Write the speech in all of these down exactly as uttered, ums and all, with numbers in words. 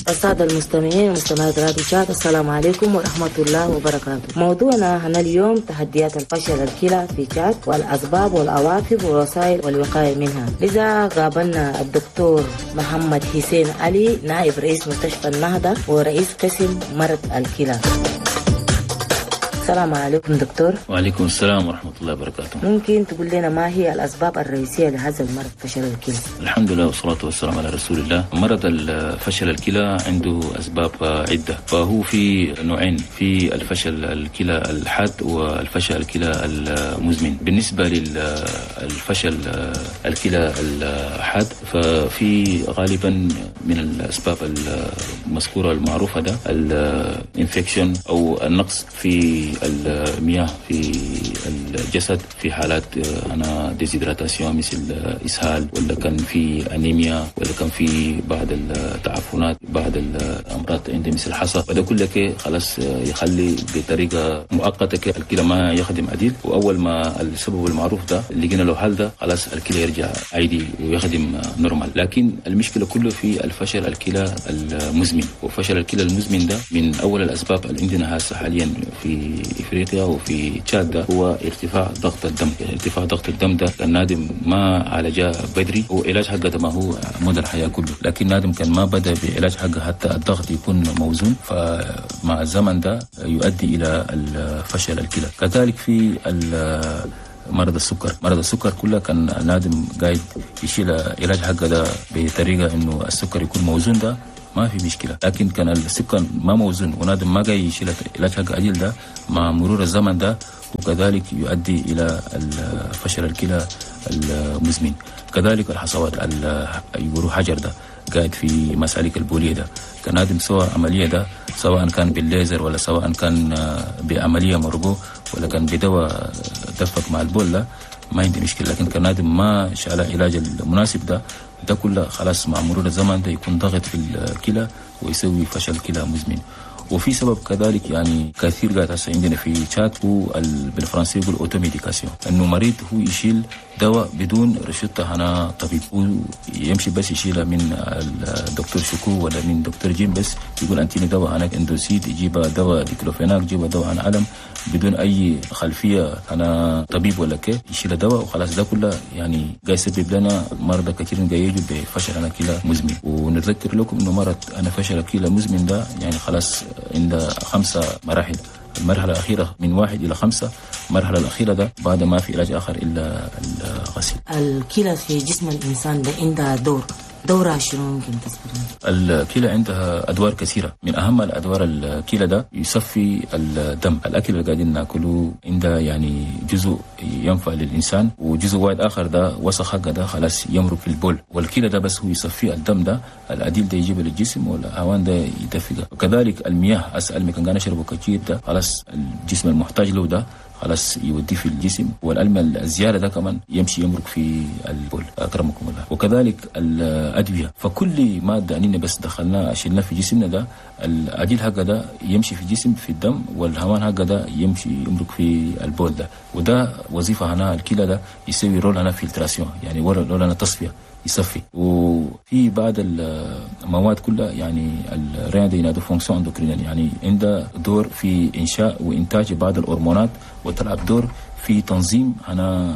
السادة المستمعين ومستمعات راديو تشات، السلام عليكم ورحمة الله وبركاته. موضوعنا هنا اليوم تحديات الفشل الكلى في تشات والأسباب والعواقب والوسائل والوقاية منها. لذا قابلنا الدكتور محمد حسين علي، نائب رئيس مستشفى النهضة ورئيس قسم مرض الكلى. السلام عليكم دكتور. وعليكم السلام ورحمة الله وبركاته. ممكن تقول لنا ما هي الأسباب الرئيسية لهذا المرض فشل الكلى؟ الحمد لله والصلاة والسلام على رسول الله. مرض الفشل الكلى عنده أسباب عدة، فهو في نوعين، في الفشل الكلى الحاد والفشل الكلى المزمن. بالنسبة للفشل الكلى الحاد ففي غالبا من الأسباب المذكورة المعروفة ده الانفكشن أو النقص في المياه في الجسد في حالات أنا ديزيدراتاسيون مثل إسهال، ولا كان في أنيميا، ولا كان في بعض التعفنات، بعض الأمراض عند مثل الحصى، وده كله خلاص يخلي بطريقة مؤقتة الكلى ما يخدم عديل. وأول ما السبب المعروف ده لقينا له حل ده خلاص الكلى يرجع عادي ويخدم نورمال. لكن المشكلة كله في الفشل الكلى المزمن، وفشل الكلى المزمن ده من أول الأسباب اللي عندنا هسه حاليا في إفريقيا وفي تشاد ده هو ارتفاع ضغط الدم. ارتفاع ضغط الدم ده كان نادم ما عالجاه بدري، وعلاج حقه ده ما هو مدى الحياة كله، لكن نادم كان ما بدأ بعلاج حقه حتى الضغط يكون موزون، فمع الزمن ده يؤدي إلى الفشل الكلى. كذلك في مرض السكر، مرض السكر كله كان نادم قاعد يشيل علاج حقه ده بطريقة إنه السكر يكون موزون، ده ما في مشكلة. لكن كان السكر ما موزون ونادم ما جاي يشيل علاج حق عديل ده، مع مرور الزمن ده وكذلك يؤدي إلى فشل الكلى المزمن. كذلك الحصوات يقولوا حجر ده قاعد في مسالك البولية ده، كان نادم سوى عملية ده سواء كان بالليزر ولا سواء كان بعملية مربو ولا كان بدواء دفق مع البول ده ما عندي مشكلة. لكن كان نادم ما شال علاج المناسب ده ده كله خلاص مع مرور الزمن ده يكون ضغط في الكلى ويسوي فشل كلى مزمن. وفي سبب كذلك يعني كثير قاعد هسه عندنا في تشاد هو بالفرنسي يقول اوتوميديكاسيون، انه مريض هو يشيل دواء بدون رشدة هنا طبيب، ويمشي بس يشيلها من الدكتور شكو ولا من دكتور جيم، بس يقول انتيني دواء هناك اندوسيد، يجيب دواء ديكلوفيناك، يجيب دواء عن علم بدون اي خلفيه انا طبيب ولا كيف، يشيل دواء وخلاص. ده كله يعني قاعد يسبب لنا مرضى كثير قاعد يجوا بفشل انا كلى مزمن. ونتذكر لكم انه مرض انا فشل كلى مزمن ده يعني خلاص عند خمسه مراحل. المرحلة الأخيرة من واحد إلى خمسة، المرحلة الأخيرة ده بعد ما في علاج آخر إلا الغسيل. الكلى في جسم الإنسان ده عندها دور، دورها شنو ممكن تذكرنا؟ الكلى عندها أدوار كثيرة، من أهم الأدوار الكلى ده يصفي الدم. الأكل اللي قاعدين ناكله عنده يعني جزء ينفع للإنسان، وجزء واحد آخر ده وسخ حقه ده خلاص يمرق في البول، والكلى ده بس هو يصفي الدم ده، العديل ده يجيبه للجسم والهوان ده يدفقه. وكذلك المياه أسأل مكان كان نشربه كثير ده خلاص الجسم المحتاج له ده خلاص يوديه في الجسم، والألم الزيادة ده كمان يمشي يمرق في البول أكرمكم الله. وكذلك الأدوية، فكل مادة أننا بس دخلناه شلنا في جسمنا ده العديل حقه ده يمشي في الجسم في الدم، والهوان حقه ده يمشي يمرق في البول ده. وده وظيفة هنا الكلى ده يسوي رول هنا فلتراسيون، يعني رول هنا تصفية يصفي. وفي بعض المواد كلها يعني الرئة دي ينادوا فونكسيون اندوكرينال، يعني عنده دور في إنشاء وإنتاج بعض الهرمونات، وتلعب دور في تنظيم هنا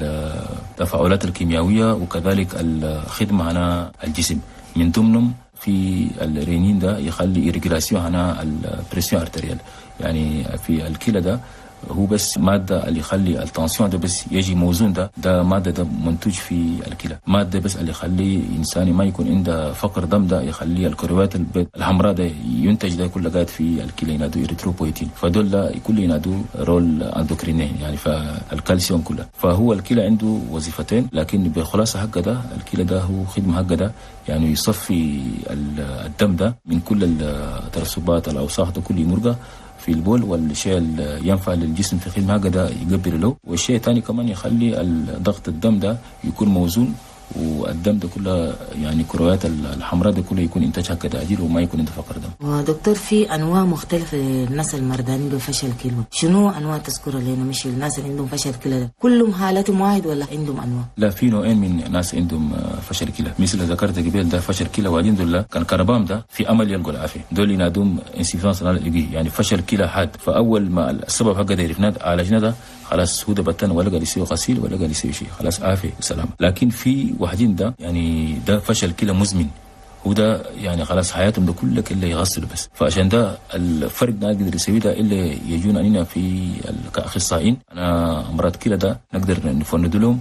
التفاعلات الكيميائية، وكذلك الخدمة هنا الجسم. من ضمنهم في الرينين ده يخلي إيريجلاسيون هنا البريسيون ارتريال، يعني في الكلى ده هو بس مادة اللي يخلي التنسيون ده بس يجي موزون، ده ده مادة ده منتج في الكلى. مادة بس اللي يخلي إنساني ما يكون عنده فقر دم، ده يخلي الكريات الحمراء ده ينتج، ده كله قاعد في الكلى ينادوا إريثروبويتين، فدول ده كله ينادوا رول اندوكرينين يعني فالكالسيوم كله. فهو الكلى عنده وظيفتين، لكن بخلاصة حقه ده الكلى ده هو خدمة حقه ده يعني يصفي الدم ده من كل الترسبات الأوساخ ده كله يمرقه في البول، والشيء اللي ينفع للجسم في خدمة هذا ده يقبل له. والشيء الثاني كمان يخلي ضغط الدم ده يكون موزون، والدم ده كله يعني كرويات الحمراء ده كله يكون انتاجها كتعديل وما يكون انت فقر دم. ودكتور في انواع مختلفه للناس المرضانين بفشل كلى، شنو انواع تذكرها لنا؟ مش الناس اللي عندهم فشل كلى كلهم حالتهم واحد ولا عندهم انواع؟ لا، في نوعين من ناس عندهم فشل كلى، مثل ذكرت قبل ده فشل كلى وبعدين دول كان كربام ده في امل يلقوا العافيه، دول ينادوهم انسيفانس يعني فشل كلى حاد. فاول ما السبب حقه ده عرفناه عالجنا ده خلاص هو ده بطن ولا قال يسوي غسيل ولا قال يسوي شيء، خلاص عافيه سلام. لكن في واحدين ده يعني ده فشل كلى مزمن، وده يعني خلاص حياتهم ده كله كله يغسلوا بس. فعشان ده الفرق ده نقدر نسويه ده اللي يجون علينا في كاخصائيين انا امراض كلى ده نقدر نفند لهم.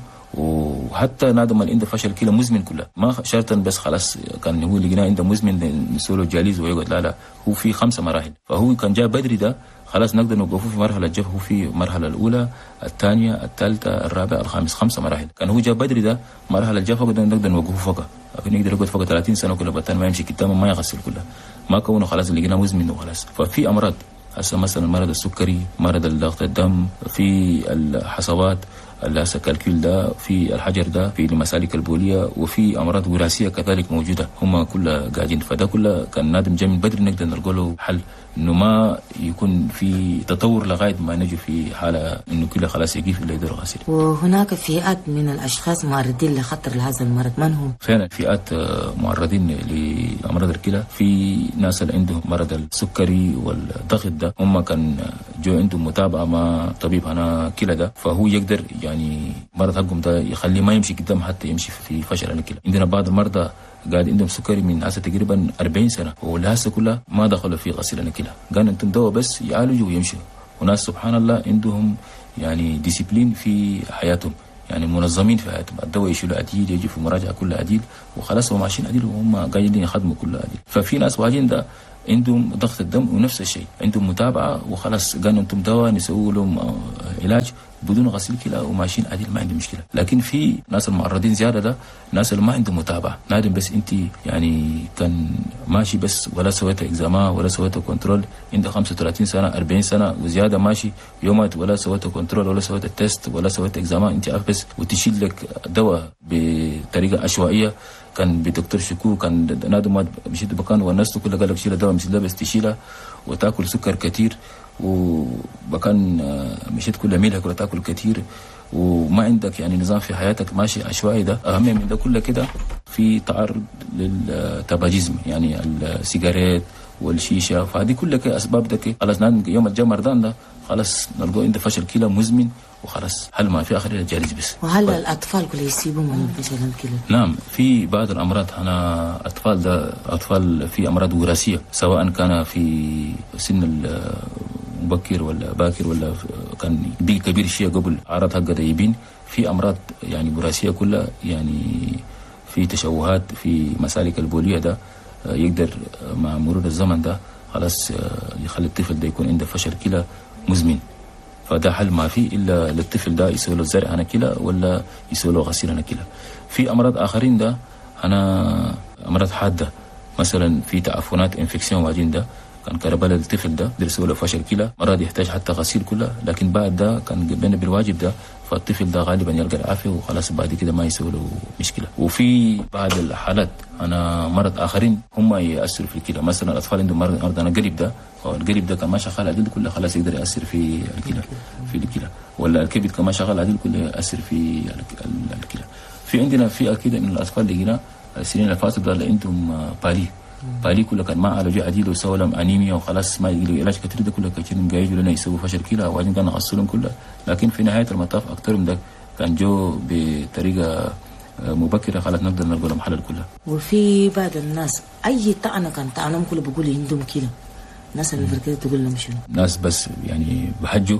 وحتى نادم اللي عنده فشل كلى مزمن كله ما شرطا بس خلاص كان هو اللي لقيناه عنده مزمن نسوله جاليز ويقعد، لا لا هو في خمسه مراحل. فهو كان جاء بدري ده خلاص نقدر نوقفه في مرحله الجف، هو في المرحله الاولى الثانيه الثالثه الرابعه الخامسه، خمسه مراحل. كان هو جاء بدري ده مرحله الجف نقدر نوقفه فوق، لكن يقدر يقعد فوق ثلاثين سنه كله بطل ما يمشي قدامه ما يغسل كله ما كونه خلاص اللي لقيناه مزمن وخلاص. ففي امراض هسه مثلا مرض السكري، مرض ضغط الدم، في الحصوات اللي هسه كالكيل ده، في الحجر ده، في المسالك البوليه، وفي امراض وراثيه كذلك موجوده هم كلها قاعدين. فده كله كان نادم جاي من بدري نقدر نلقى له حل انه ما يكون في تطور لغايه ما نجي في حاله انه كله خلاص يقيف الا يقدر غسيل. وهناك فئات من الاشخاص معرضين لخطر لهذا المرض، من هم؟ فعلا فئات معرضين لامراض الكلى. في ناس اللي عندهم مرض السكري والضغط ده هم كان جو عندهم متابعه مع طبيب انا كلى ده، فهو يقدر يعني مرض حقهم ده يخليه ما يمشي قدام حتى يمشي في فشل الكلى. عندنا بعض المرضى قاعد عندهم سكري من هسه تقريبا أربعين سنه ولهسه كلها ما دخلوا في غسيل الكلى، قالوا انتم دواء بس يعالجوا ويمشوا. وناس سبحان الله عندهم يعني ديسيبلين في حياتهم، يعني منظمين في حياتهم، الدواء يشيلوا عديل، يجي في مراجعه كلها عديل وخلاص هم ماشيين عديل وهم قاعدين يخدموا كلها عديل. ففي ناس واجين ده عندهم ضغط الدم ونفس الشيء عندهم متابعه وخلاص قالوا انتم دواء نسوي لهم علاج بدون غسيل كلى وماشيين عديل ما عندهم مشكله. لكن في ناس المعرضين زياده ده ناس اللي ما عندهم متابعه، نادم بس انت يعني كان ماشي بس ولا سويت اكزاما ولا سويت كنترول، عندك خمسة وثلاثين سنه أربعين سنه وزياده ماشي يومات ولا سويت كنترول ولا سويت التست ولا سويت اكزاما، انت عارف بس وتشيل لك دواء بطريقه عشوائيه. كان بدكتور شكو كان نادم ما مشيت بكان ونسته كله قال لك شيل الدواء مثل ده بس تشيلها وتاكل سكر كثير، وبكان مشيت كل ميلها كلها تاكل كثير وما عندك يعني نظام في حياتك ماشي عشوائي. ده اهم من ده كله كده في تعرض للتباجيزم يعني السيجارات والشيشه، فهذه كلها اسباب ده خلاص يوم الجا مرضان ده خلاص نلقوا عنده فشل كلى مزمن وخلاص حل ما في اخر الجالس بس. وهل ف... الاطفال كلهم يصيبوا من فشل الكلى؟ نعم في بعض الامراض انا اطفال ده اطفال في امراض وراثيه سواء كان في سن مبكر ولا باكر ولا كان بي كبير شيء قبل اعراض حقه يبين. في امراض يعني وراثيه كلها يعني في تشوهات في مسالك البوليه ده يقدر مع مرور الزمن ده خلاص يخلي الطفل ده يكون عنده فشل كلى مزمن. فده حل ما فيه الا للطفل ده يسوي له زرع انا كلى ولا يسوي له غسيل انا كلى. في امراض اخرين ده انا امراض حاده مثلا في تعفنات انفكسيون واجين ده كان كربلاء الطفل ده يسوي له فشل كلى مرض يحتاج حتى غسيل كله، لكن بعد ده كان بين بالواجب ده فالطفل ده غالبا يلقى العافيه وخلاص بعد كده ما يسوي له مشكله. وفي بعض الحالات انا مرض اخرين هم ياثروا في الكلى، مثلا الاطفال عندهم مرض انا قلب ده القلب ده كان ما شغال عديل كله خلاص يقدر ياثر في الكلى في الكلى، ولا الكبد كان ما شغال عديل كله ياثر في الكلى. في عندنا في اكيد من الاطفال اللي جينا السنين اللي فاتت اللي عندهم بالي بالي كله كان ما عالجوا عديل وسووا لهم انيميا وخلاص ما يجيله علاج كثير ده كله كثير جايجوا لنا يسووا فشل كلى وبعدين كانوا غسلهم كله، لكن في نهايه المطاف اكثرهم ده كان جو بطريقه مبكره خلاص نقدر نلقى لهم حل كلها. وفي بعض الناس اي طعنه كان طعنهم كله بيقول عندهم كلى، الناس اللي في تقول لهم شنو؟ ناس بس يعني بحجوا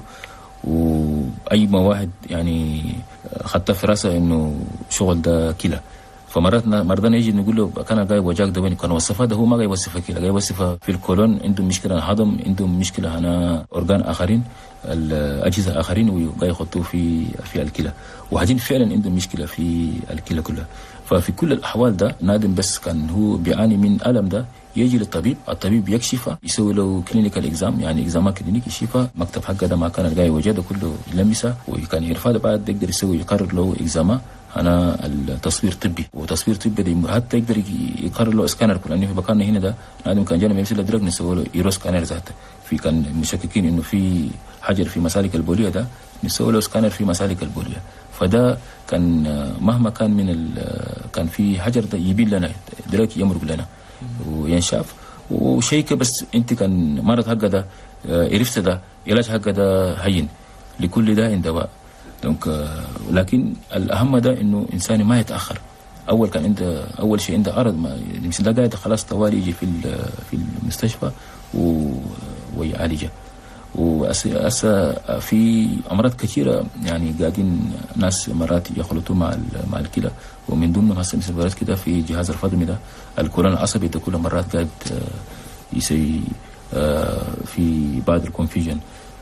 واي ما واحد يعني خدت في راسه انه شغل ده كلى، فمراتنا مرضانا يجي نقول له كان جاي وجاك ده وين كان وصفها ده هو ما جاي يوصفها كده، جاي يوصفها في الكولون عندهم مشكله هضم عندهم مشكله هنا اورجان اخرين الاجهزه اخرين وجاي يحطوه في في الكلى وبعدين فعلا عندهم مشكله في الكلى كلها. ففي كل الاحوال ده نادم بس كان هو بيعاني من الم ده يجي للطبيب، الطبيب يكشفه يسوي له كلينيكال اكزام يعني اكزام كلينيكي يشوفها مكتب حقه ده ما كان جاي وجده كله يلمسها وكان يرفع بعد يقدر يسوي يقرر له اكزاما انا التصوير طبي، وتصوير طبي دي حتى يقدر يقرر له اسكانر، لانه في مكاننا هنا ده نادم كان جانا يمثل درج نسوي له يرو سكانر ذاته. في كان مشككين انه في حجر في مسالك البوليه، ده نسوي له سكانر في مسالك البوليه. فده كان مهما كان من كان في حجر ده يبين لنا دلوقتي يمرق لنا وينشاف وشيء. بس انت كان مرض حقه ده عرفت ده علاج حقه ده هين، لكل داء دواء. دونك لكن الاهم ده انه انسان ما يتاخر. اول كان عنده اول شيء عنده عرض ما مثل ده قاعد خلاص طوالي يجي في في المستشفى ويعالجه. وأسا في أمراض كثيرة يعني قاعدين ناس مرات يخلطوا مع مع الكلى، ومن ضمنهم هسه مثل مرات كده في جهاز الهضمي ده الكولون العصبي ده كل مرات قاعد يسوي في بعض الكونفيجن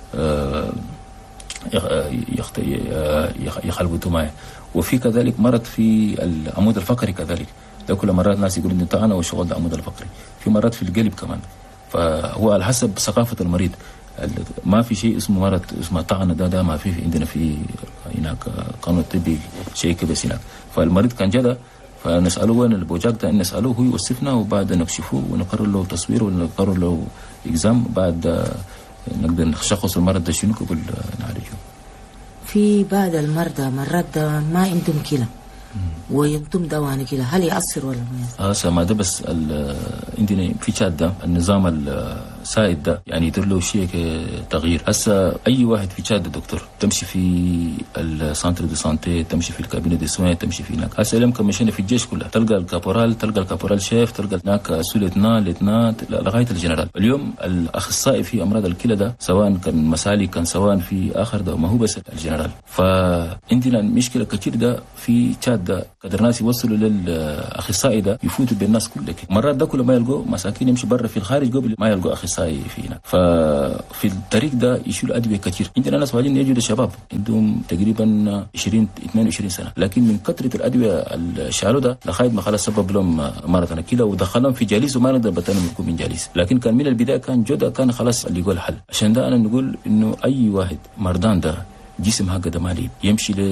يخلطوا معه. وفي كذلك مرض في العمود الفقري كذلك، ده كل مرات ناس يقولوا انه طعنه وشغل ده العمود الفقري. في مرات في القلب كمان. فهو على حسب ثقافة المريض. ما في شيء اسمه مرض اسمه طعنه، ده ده ما في عندنا في هناك قانون طبي شيء كده هناك. فالمريض كان جدا فنساله وين البوجاك ده، نساله هو يوصفنا وبعد نكشفه ونقرر له تصوير ونقرر له اكزام، بعد نقدر نشخص المرض ده شنو قبل نعالجه. في بعض المرضى مرات ما عندهم كلى وينتم دواني كده، هل يأثر ولا ما يأثر؟ هسه ما ده بس عندنا في تشاد ده النظام السائد ده يعني يدير له شيء تغيير. هسه اي واحد في تشاد دكتور تمشي في السنتر دي سانتي، تمشي في الكابينه دي سوين، تمشي في هناك. هسه لما مشينا في الجيش كلها تلقى الكابورال، تلقى الكابورال شيف، تلقى هناك سوليتنا ليتنا لغايه الجنرال. اليوم الاخصائي في امراض الكلى ده سواء كان مسالي كان سواء في اخر ده ما هو بس الجنرال. فعندنا مشكله كثير ده في تشاد ده قدر ناس يوصلوا للاخصائي ده يفوتوا بالناس كلها. مرات ده كله ما يلقوا مساكين يمشي برا في الخارج قبل ما يلقوا اخصائي فينا. ففي الطريق ده يشيلوا ادويه كثير. عندنا ناس واجدين يجوا للشباب عندهم تقريبا عشرين اثنين وعشرين سنه، لكن من كثره الادويه اللي شالوا ده لغايه ما خلاص سبب لهم مرض الكلى ودخلهم في جاليس وما نقدر بتنهم يكون من جاليس. لكن كان من البدايه كان جوده كان خلاص اللي يقول حل. عشان ده انا نقول انه اي واحد مرضان ده جسم هكذا مالي يمشي